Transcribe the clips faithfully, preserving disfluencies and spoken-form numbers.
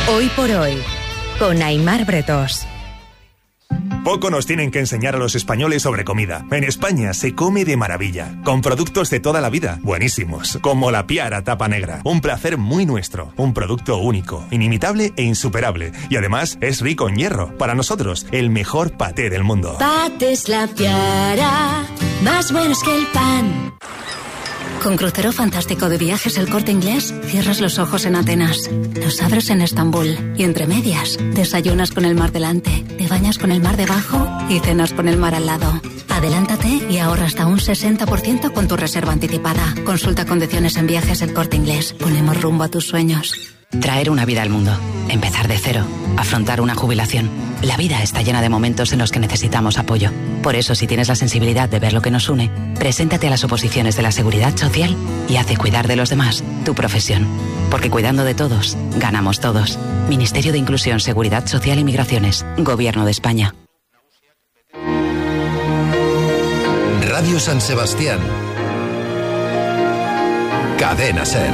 Hoy por hoy, con Aimar Bretós. Poco nos tienen que enseñar a los españoles sobre comida. En España se come de maravilla, con productos de toda la vida, buenísimos, como la Piara Tapa Negra. Un placer muy nuestro, un producto único, inimitable e insuperable. Y además es rico en hierro. Para nosotros, el mejor paté del mundo. Patés La Piara, más buenos que el pan. Con crucero fantástico de Viajes El Corte Inglés, cierras los ojos en Atenas, los abres en Estambul y entre medias, desayunas con el mar delante, te bañas con el mar debajo y cenas con el mar al lado. Adelántate y ahorra hasta un sesenta por ciento con tu reserva anticipada. Consulta condiciones en Viajes El Corte Inglés. Ponemos rumbo a tus sueños. Traer una vida al mundo, empezar de cero, afrontar una jubilación. La vida está llena de momentos en los que necesitamos apoyo. Por eso, si tienes la sensibilidad de ver lo que nos une, preséntate a las oposiciones de la Seguridad Social y haz de cuidar de los demás tu profesión. Porque cuidando de todos, ganamos todos. Ministerio de Inclusión, Seguridad Social y Migraciones. Gobierno de España. Radio San Sebastián. Cadena SER.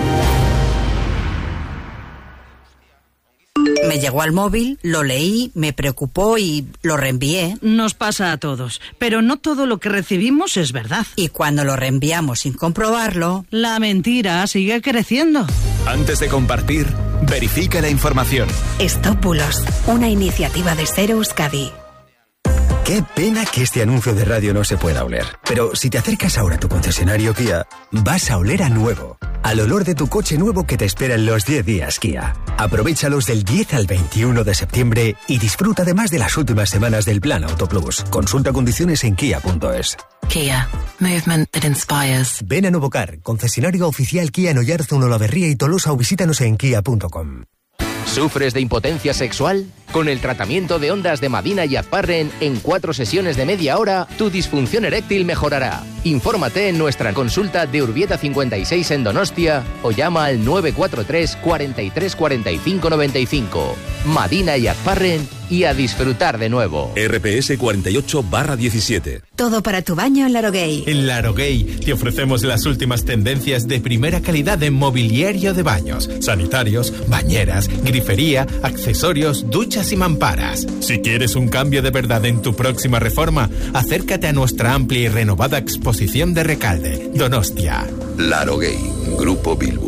Me llegó al móvil, lo leí, me preocupó y lo reenvié. Nos pasa a todos, pero no todo lo que recibimos es verdad. Y cuando lo reenviamos sin comprobarlo, la mentira sigue creciendo. Antes de compartir, verifica la información. Stop Bulos, una iniciativa de SER Euskadi. Qué pena que este anuncio de radio no se pueda oler. Pero si te acercas ahora a tu concesionario Kia, vas a oler a nuevo. Al olor de tu coche nuevo que te espera en los diez días Kia. Aprovéchalos del diez al veintiuno de septiembre y disfruta además de las últimas semanas del Plan Auto Plus. Consulta condiciones en kia punto es. Kia. Movement that inspires. Ven a Novocar, concesionario oficial Kia en Oyarzun, Olavarría y Tolosa, o visítanos en kia punto com. ¿Sufres de impotencia sexual? Con el tratamiento de ondas de Madina y Azparren en cuatro sesiones de media hora, tu disfunción eréctil mejorará. Infórmate en nuestra consulta de Urbieta cincuenta y seis en Donostia o llama al nueve cuatro tres, cuarenta y tres, cuarenta y cinco noventa y cinco. Madina y Azparren, y a disfrutar de nuevo. R P S cuarenta y ocho barra diecisiete. Todo para tu baño en Larogay. En Larogay te ofrecemos las últimas tendencias de primera calidad en mobiliario de baños, sanitarios, bañeras, grifería, accesorios, duchas y mamparas. Si quieres un cambio de verdad en tu próxima reforma, acércate a nuestra amplia y renovada exposición de Recalde, Donostia. Larogay, Grupo Bilbu.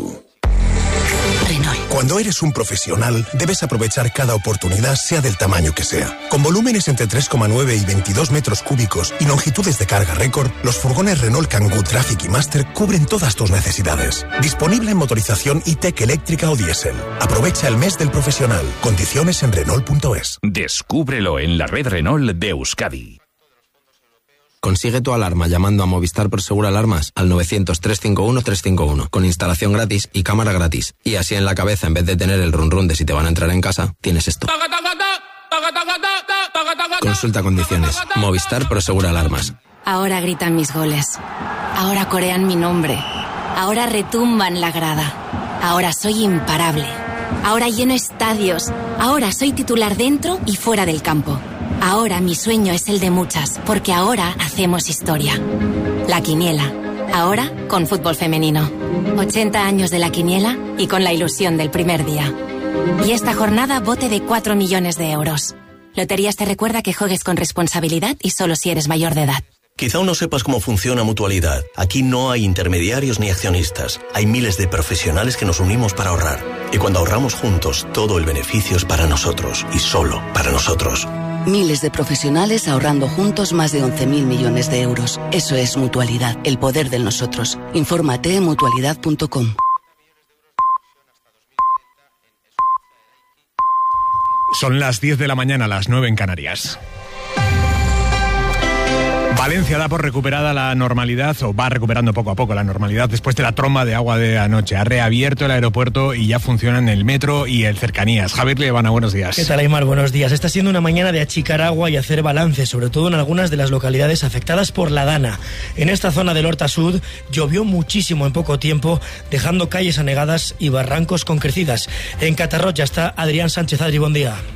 Cuando eres un profesional, debes aprovechar cada oportunidad, sea del tamaño que sea. Con volúmenes entre tres coma nueve y veintidós metros cúbicos y longitudes de carga récord, los furgones Renault Kangoo Traffic y Master cubren todas tus necesidades. Disponible en motorización E-Tech eléctrica o diésel. Aprovecha el mes del profesional. Condiciones en Renault punto es. Descúbrelo en la red Renault de Euskadi. Consigue tu alarma llamando a Movistar Prosegur Alarmas al novecientos, trescientos cincuenta y uno, trescientos cincuenta y uno, con instalación gratis y cámara gratis. Y así en la cabeza, en vez de tener el run run de si te van a entrar en casa, tienes esto. Consulta condiciones. Movistar Prosegur Alarmas. Ahora gritan mis goles. Ahora corean mi nombre. Ahora retumban la grada. Ahora soy imparable. Ahora lleno estadios. Ahora soy titular dentro y fuera del campo. Ahora mi sueño es el de muchas, porque ahora hacemos historia. La Quiniela. Ahora con fútbol femenino. ochenta años de La Quiniela y con la ilusión del primer día. Y esta jornada bote de cuatro millones de euros. Loterías te recuerda que juegues con responsabilidad y solo si eres mayor de edad. Quizá aún no sepas cómo funciona Mutualidad. Aquí no hay intermediarios ni accionistas. Hay miles de profesionales que nos unimos para ahorrar. Y cuando ahorramos juntos, todo el beneficio es para nosotros y solo para nosotros. Miles de profesionales ahorrando juntos más de once mil millones de euros. Eso es Mutualidad, el poder del nosotros. Infórmate en mutualidad punto com. Son las diez de la mañana, las nueve en Canarias. Valencia da por recuperada la normalidad, o va recuperando poco a poco la normalidad después de la tromba de agua de anoche. Ha reabierto el aeropuerto y ya funcionan el metro y el cercanías. Javier Levana, buenos días. ¿Qué tal, Aymar? Buenos días. Está siendo una mañana de achicar agua y hacer balance, sobre todo en algunas de las localidades afectadas por la Dana. En esta zona del Horta Sud llovió muchísimo en poco tiempo, dejando calles anegadas y barrancos con crecidas. En Catarroch ya está Adrián Sánchez. Adri, buen día.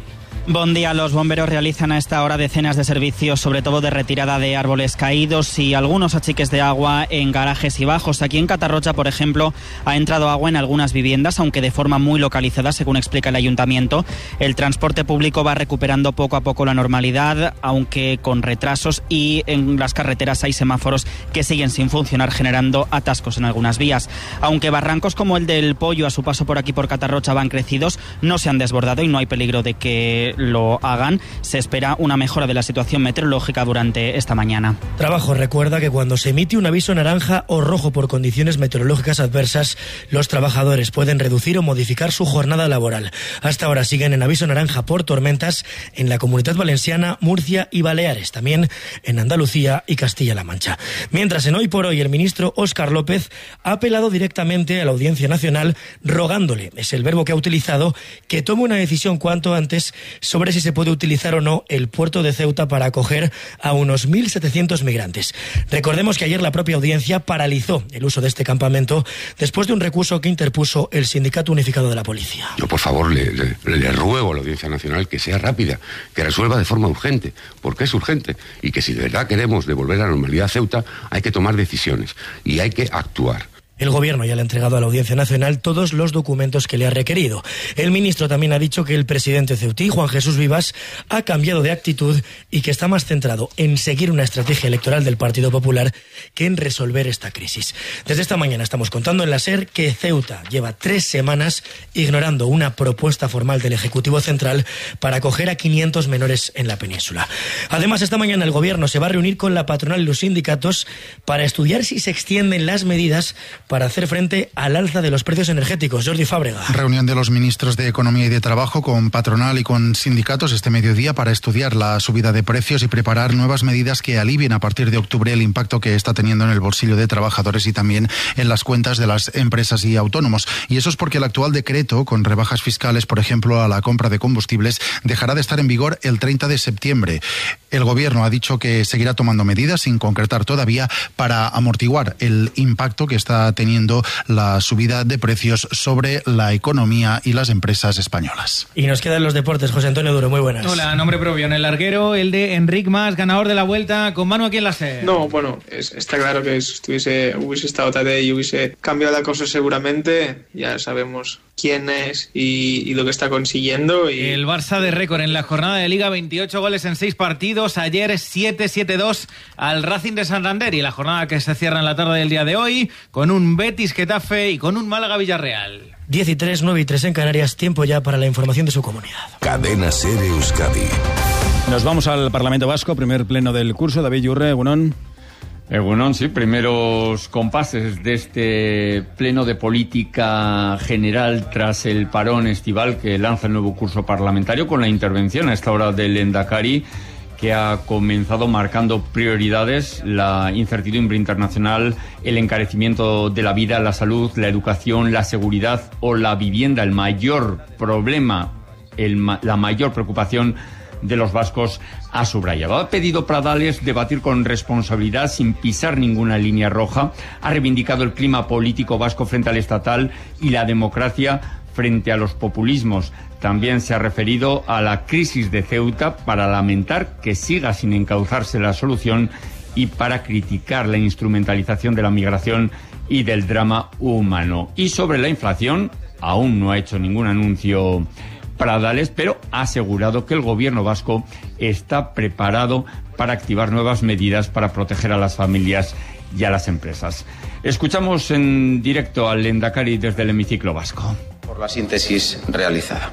Buen día. Los bomberos realizan a esta hora decenas de servicios, sobre todo de retirada de árboles caídos y algunos achiques de agua en garajes y bajos. Aquí en Catarrocha, por ejemplo, ha entrado agua en algunas viviendas, aunque de forma muy localizada, según explica el ayuntamiento. El transporte público va recuperando poco a poco la normalidad, aunque con retrasos, y en las carreteras hay semáforos que siguen sin funcionar, generando atascos en algunas vías. Aunque barrancos como el del Pollo a su paso por aquí por Catarrocha van crecidos, no se han desbordado y no hay peligro de que lo hagan. Se espera una mejora de la situación meteorológica durante esta mañana. Trabajo recuerda que cuando se emite un aviso naranja o rojo por condiciones meteorológicas adversas, los trabajadores pueden reducir o modificar su jornada laboral. Hasta ahora siguen en aviso naranja por tormentas en la Comunidad Valenciana, Murcia y Baleares, también en Andalucía y Castilla-La Mancha. Mientras en Hoy por Hoy el ministro Óscar López ha apelado directamente a la Audiencia Nacional rogándole, es el verbo que ha utilizado, que tome una decisión cuanto antes sobre si se puede utilizar o no el puerto de Ceuta para acoger a unos mil setecientos migrantes. Recordemos que ayer la propia audiencia paralizó el uso de este campamento después de un recurso que interpuso el Sindicato Unificado de la Policía. Yo, por favor, le, le, le ruego a la Audiencia Nacional que sea rápida, que resuelva de forma urgente, porque es urgente, y que si de verdad queremos devolver la normalidad a Ceuta, hay que tomar decisiones y hay que actuar. El Gobierno ya le ha entregado a la Audiencia Nacional todos los documentos que le ha requerido. El ministro también ha dicho que el presidente ceutí, Juan Jesús Vivas, ha cambiado de actitud y que está más centrado en seguir una estrategia electoral del Partido Popular que en resolver esta crisis. Desde esta mañana estamos contando en la SER que Ceuta lleva tres semanas ignorando una propuesta formal del Ejecutivo Central para acoger a quinientos menores en la península. Además, esta mañana el Gobierno se va a reunir con la patronal y los sindicatos para estudiar si se extienden las medidas para hacer frente al alza de los precios energéticos. Jordi Fábrega. Reunión de los ministros de Economía y de Trabajo con patronal y con sindicatos este mediodía para estudiar la subida de precios y preparar nuevas medidas que alivien a partir de octubre el impacto que está teniendo en el bolsillo de trabajadores y también en las cuentas de las empresas y autónomos. Y eso es porque el actual decreto, con rebajas fiscales, por ejemplo, a la compra de combustibles, dejará de estar en vigor el treinta de septiembre. El Gobierno ha dicho que seguirá tomando medidas, sin concretar todavía, para amortiguar el impacto que está teniendo la subida de precios sobre la economía y las empresas españolas. Y nos quedan los deportes. José Antonio Duro, muy buenas. Hola, nombre propio en el larguero, el de Enric Mas, ganador de la Vuelta, con Manu aquí en la SER. No, bueno, es, está claro que si estuviese, hubiese estado Tadej y hubiese cambiado la cosa seguramente, ya sabemos quién es y, y lo que está consiguiendo. Y... El Barça de récord en la jornada de Liga, veintiocho goles en seis partidos, ayer siete siete dos al Racing de Santander, y la jornada que se cierra en la tarde del día de hoy con un Betis Getafe y con un Málaga Villarreal. diez y tres, nueve y tres en Canarias, tiempo ya para la información de su comunidad. Cadena SER Euskadi. Nos vamos al Parlamento Vasco, primer pleno del curso. David Yurre, Egunon. Egunon, sí, primeros compases de este pleno de política general tras el parón estival que lanza el nuevo curso parlamentario, con la intervención a esta hora del Lehendakari, que ha comenzado marcando prioridades: la incertidumbre internacional, el encarecimiento de la vida, la salud, la educación, la seguridad o la vivienda. El mayor problema, el, la mayor preocupación de los vascos, ha subrayado. Ha pedido Pradales debatir con responsabilidad, sin pisar ninguna línea roja. Ha reivindicado el clima político vasco frente al estatal y la democracia frente a los populismos. También se ha referido a la crisis de Ceuta para lamentar que siga sin encauzarse la solución y para criticar la instrumentalización de la migración y del drama humano. Y sobre la inflación, aún no ha hecho ningún anuncio Pradales, pero ha asegurado que el gobierno vasco está preparado para activar nuevas medidas para proteger a las familias y a las empresas. Escuchamos en directo al Lehendakari desde el hemiciclo vasco. Por la síntesis realizada.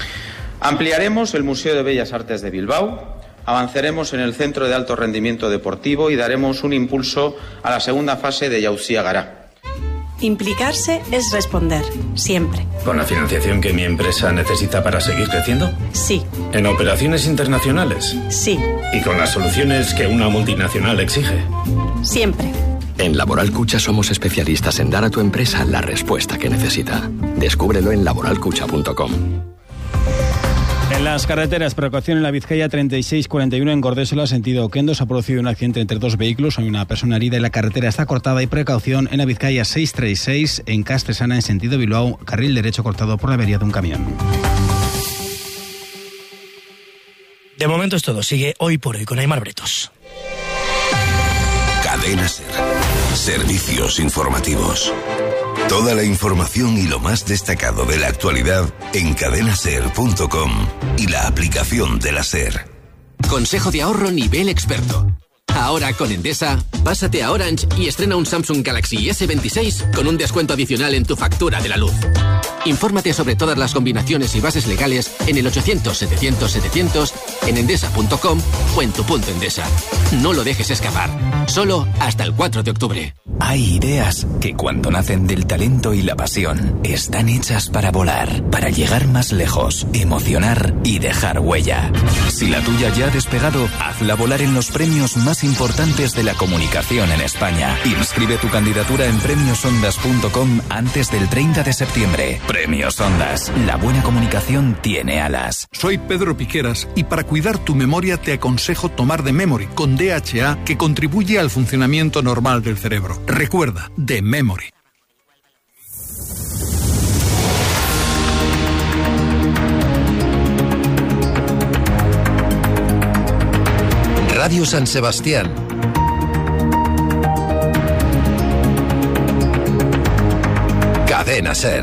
Ampliaremos el Museo de Bellas Artes de Bilbao, avanzaremos en el Centro de Alto Rendimiento Deportivo y daremos un impulso a la segunda fase de Yauzia Gara. Implicarse es responder, siempre. ¿Con la financiación que mi empresa necesita para seguir creciendo? Sí. ¿En operaciones internacionales? Sí. ¿Y con las soluciones que una multinacional exige? Siempre. En Laboral Cucha somos especialistas en dar a tu empresa la respuesta que necesita. Descúbrelo en laboral cucha punto com. En las carreteras, precaución en la Vizcaya treinta y seis cuarenta y uno en Gordésola, sentido Oquendo. Se ha producido un accidente entre dos vehículos. Hay una persona herida y la carretera está cortada. Y precaución en la Vizcaya seiscientos treinta y seis en Castresana, en sentido Bilbao, carril derecho cortado por la avería de un camión. De momento es todo. Sigue Hoy por Hoy con Aimar Bretos. Cadena Ser. Servicios informativos. Toda la información y lo más destacado de la actualidad en cadena ser punto com y la aplicación de la Ser. Consejo de ahorro nivel experto. Ahora con Endesa, pásate a Orange y estrena un Samsung Galaxy ese veintiséis con un descuento adicional en tu factura de la luz. Infórmate sobre todas las combinaciones y bases legales en el ochocientos setecientos setecientos, en endesa punto com o en tu punto Endesa. No lo dejes escapar. Solo hasta el cuatro de octubre. Hay ideas que cuando nacen del talento y la pasión están hechas para volar, para llegar más lejos, emocionar y dejar huella. Si la tuya ya ha despegado, hazla volar en los premios más importantes de la comunicación en España. Inscribe tu candidatura en premios ondas punto com antes del treinta de septiembre. Premios Ondas. La buena comunicación tiene alas. Soy Pedro Piqueras y para cuidar tu memoria te aconsejo tomar The Memory con D H A, que contribuye al funcionamiento normal del cerebro. Recuerda, The Memory. Radio San Sebastián. Cadena Ser.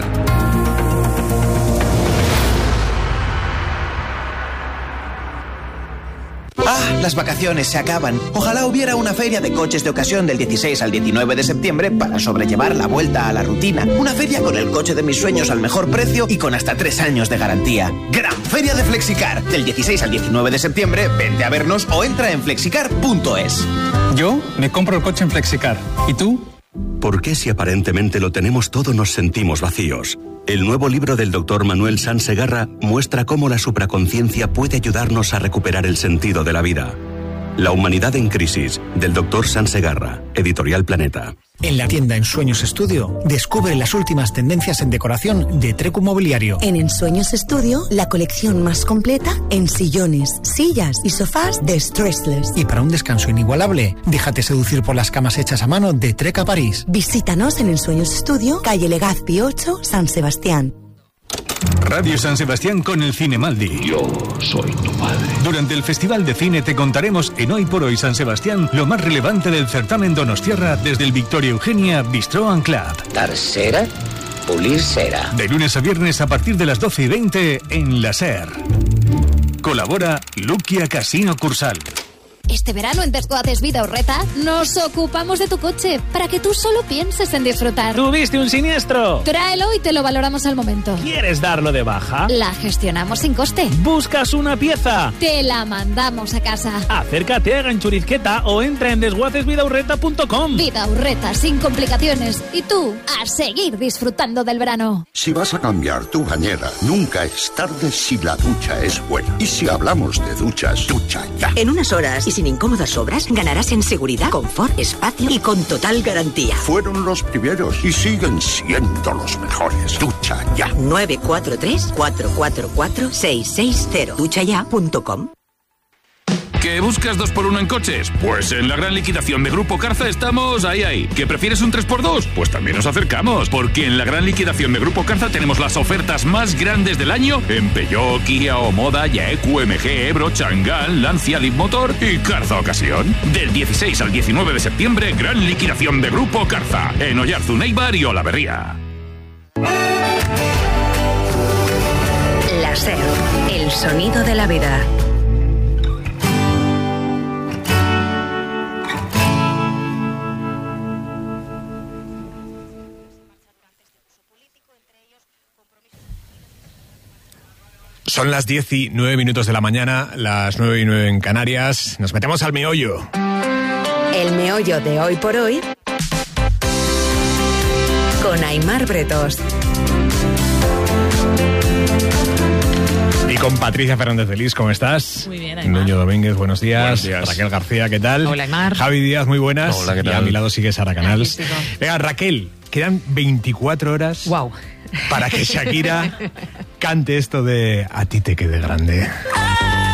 ¡Ah! Las vacaciones se acaban. Ojalá hubiera una feria de coches de ocasión del dieciséis al diecinueve de septiembre para sobrellevar la vuelta a la rutina. Una feria con el coche de mis sueños al mejor precio y con hasta tres años de garantía. ¡Gran Feria de Flexicar! Del dieciséis al diecinueve de septiembre, vente a vernos o entra en flexicar punto es. Yo me compro el coche en Flexicar. ¿Y tú? ¿Por qué si aparentemente lo tenemos todo nos sentimos vacíos? El nuevo libro del doctor Manuel Sanz Segarra muestra cómo la supraconciencia puede ayudarnos a recuperar el sentido de la vida. La humanidad en crisis, del doctor Sanz Segarra, Editorial Planeta. En la tienda Ensueños Estudio, descubre las últimas tendencias en decoración de Trecu Mobiliario. En Ensueños Estudio, la colección más completa en sillones, sillas y sofás de Stressless. Y para un descanso inigualable, déjate seducir por las camas hechas a mano de Treca París. Visítanos en Ensueños Estudio, calle Legazpi ocho, San Sebastián. Radio San Sebastián con el Cinemaldi. Yo soy tu padre. Durante el Festival de Cine te contaremos en Hoy por Hoy San Sebastián lo más relevante del certamen Donostiarra desde el Victoria Eugenia Bistro and Club. Dar cera, pulir cera. De lunes a viernes a partir de las doce y veinte en la SER. Colabora Luquia Casino Cursal. Este verano en Desguaces Vida Urreta nos ocupamos de tu coche para que tú solo pienses en disfrutar. ¿Tuviste un siniestro? Tráelo y te lo valoramos al momento. ¿Quieres darlo de baja? La gestionamos sin coste. ¿Buscas una pieza? Te la mandamos a casa. Acércate a Ganchurizqueta o entra en desguaces vida urreta punto com. Vida Urreta, sin complicaciones. Y tú, a seguir disfrutando del verano. Si vas a cambiar tu bañera, nunca es tarde si la ducha es buena. Y si hablamos de duchas, ducha ya. En unas horas y sin incómodas obras, ganarás en seguridad, confort, espacio y con total garantía. Fueron los primeros y siguen siendo los mejores. Ducha ya. nueve cuatro tres, cuatro cuatro cuatro, seis seis cero. ducha ya punto com. ¿Que buscas dos por uno en coches? Pues en la gran liquidación de Grupo Carza estamos ahí, ahí. ¿Que prefieres un tres por dos? Pues también nos acercamos, porque en la gran liquidación de Grupo Carza tenemos las ofertas más grandes del año en Peugeot, Kia, Omoda, Yaeku, M G, Ebro, Chang'an, Lancia, Leapmotor y Carza Ocasión. Del dieciséis al diecinueve de septiembre, gran liquidación de Grupo Carza, en Oyarzun, Eibar y Olaverría. La SER, el sonido de la vida. Son las diez y nueve minutos de la mañana, las nueve y nueve en Canarias. Nos metemos al meollo. El meollo de Hoy por Hoy con Aimar Bretos. Y con Patricia Fernández de Lis, ¿cómo estás? Muy bien, Aimar. Nuño Domínguez, buenos días. Buenos días. Raquel García, ¿qué tal? Hola, Aimar. Javi Díaz, muy buenas. Hola, ¿qué tal? Y a mi lado sigue Sara Canals. Magnífico. Venga, Raquel, quedan veinticuatro horas wow. para que Shakira cante esto de A ti te quede grande.